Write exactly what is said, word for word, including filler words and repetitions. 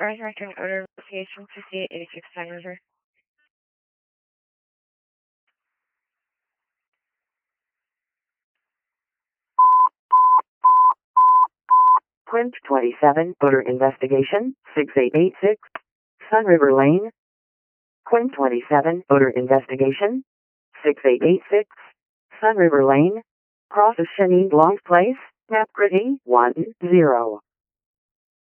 Verizon Return Order Association fifty-eight eighty-six Sun River. Quint twenty-seven, Odor Investigation, six eight eight six, Sun River Lane. Quint twenty-seven, Odor Investigation, six eight eight six, Sun River Lane. Cross of Shenine Long's Place, Map Gritty, one zero.